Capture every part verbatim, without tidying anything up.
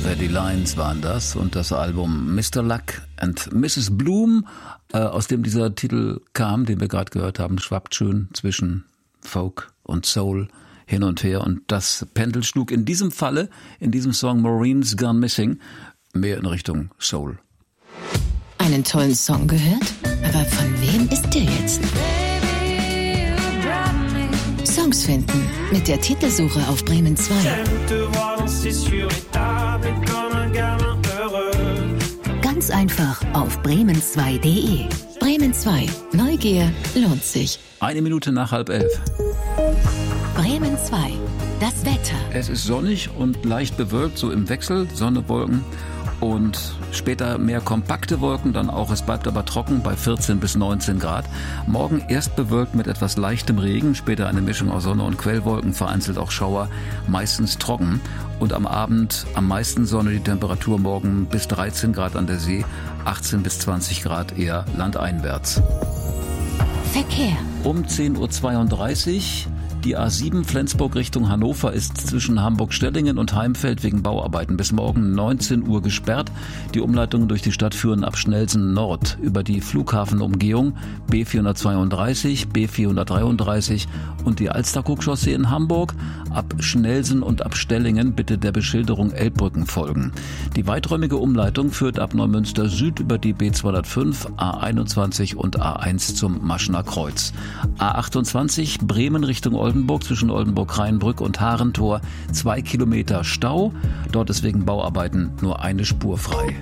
The Lines waren das und das Album Mister Luck and Missus Bloom, äh, aus dem dieser Titel kam, den wir gerade gehört haben, schwappt schön zwischen Folk und Soul hin und her und das Pendel schlug in diesem Falle, in diesem Song Maureen's Gone Missing, mehr in Richtung Soul. Einen tollen Song gehört? Aber von wem ist der jetzt? Songs finden mit der Titelsuche auf Bremen zwei. Ganz einfach auf bremen zwei punkt de. Bremen zwei. Neugier lohnt sich. Eine Minute nach halb elf. Bremen zwei. Das Wetter. Es ist sonnig und leicht bewölkt, so im Wechsel, Sonne, Wolken und später mehr kompakte Wolken, dann auch, es bleibt aber trocken bei vierzehn bis neunzehn Grad. Morgen erst bewölkt mit etwas leichtem Regen, später eine Mischung aus Sonne und Quellwolken, vereinzelt auch Schauer, meistens trocken. Und am Abend am meisten Sonne, die Temperatur morgen bis dreizehn Grad an der See, achtzehn bis zwanzig Grad eher landeinwärts. Verkehr. Um zehn Uhr zweiunddreißig. Die A sieben Flensburg Richtung Hannover ist zwischen Hamburg-Stellingen und Heimfeld wegen Bauarbeiten bis morgen neunzehn Uhr gesperrt. Die Umleitungen durch die Stadt führen ab Schnelsen Nord über die Flughafenumgehung B vierhundertzweiunddreißig, B vierhundertdreiunddreißig und die Alsterkuck-Chaussee in Hamburg. Ab Schnelsen und ab Stellingen bitte der Beschilderung Elbbrücken folgen. Die weiträumige Umleitung führt ab Neumünster Süd über die B zweihundertfünf, A einundzwanzig und A eins zum Maschener Kreuz. A achtundzwanzig Bremen Richtung Oldenburg zwischen Oldenburg-Rheinbrück und Harentor zwei Kilometer Stau. Dort ist wegen Bauarbeiten nur eine Spur frei.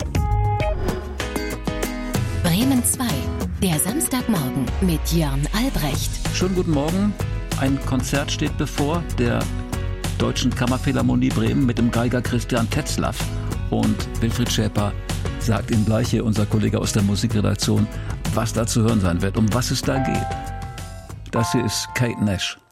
Bremen zwei. Der Samstagmorgen mit Jörn Albrecht. Schönen guten Morgen. Ein Konzert steht bevor, der Deutschen Kammerphilharmonie Bremen mit dem Geiger Christian Tetzlaff. Und Wilfried Schäper sagt ihm gleich, hier unser Kollege aus der Musikredaktion, was da zu hören sein wird, um was es da geht. Das hier ist Kate Nash.